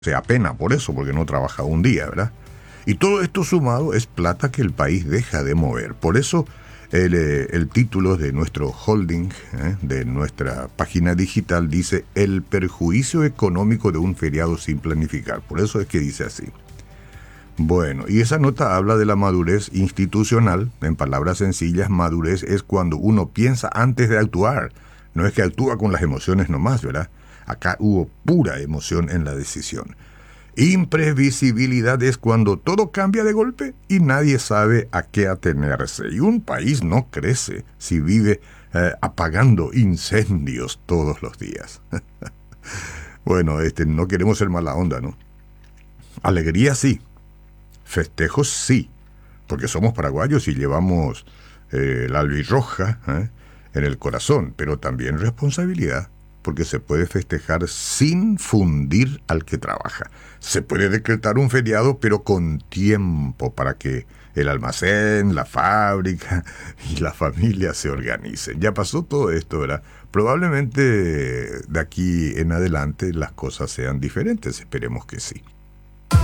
se apena por eso, porque no trabaja un día, ¿verdad? Y todo esto sumado es plata que el país deja de mover. Por eso el título de nuestro holding, de nuestra página digital, dice el perjuicio económico de un feriado sin planificar. Por eso es que dice así. Bueno, y esa nota habla de la madurez institucional. En palabras sencillas, madurez es cuando uno piensa antes de actuar. No es que actúa con las emociones nomás, ¿verdad? Acá hubo pura emoción en la decisión. Imprevisibilidad es cuando todo cambia de golpe y nadie sabe a qué atenerse. Y un país no crece si vive apagando incendios todos los días. Bueno, no queremos ser mala onda, ¿no? Alegría sí, festejos sí, porque somos paraguayos y llevamos la albirroja en el corazón, pero también responsabilidad, porque se puede festejar sin fundir al que trabaja. Se puede decretar un feriado, pero con tiempo para que el almacén, la fábrica y la familia se organicen. Ya pasó todo esto, ¿verdad? Probablemente de aquí en adelante las cosas sean diferentes, esperemos que sí.